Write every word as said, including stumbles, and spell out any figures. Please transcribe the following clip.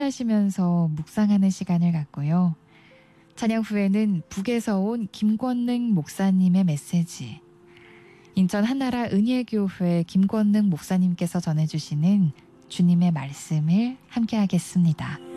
하시면서 묵상하는 시간을 갖고요. 찬양 후에는 북에서 온 김권능 목사님의 메시지, 인천 한나라 은혜교회 김권능 목사님께서 전해주시는 주님의 말씀을 함께 하겠습니다.